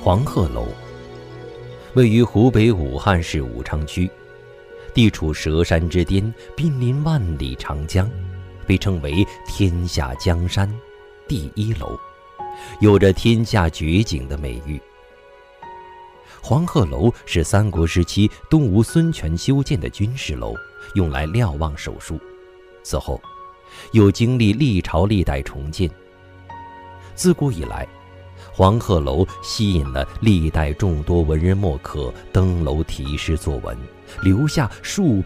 黄鹤楼位于湖北武汉市武昌区，地处佘山之巅，濒临万里长江，被称为天下江山第一楼，有着天下绝景的美誉。黄鹤楼是三国时期东吴孙权修建的军事楼，用来瞭望手术，此后又经历历朝历代重建。自古以来，黄鹤楼吸引了历代众多文人墨客登楼题诗作文，留下数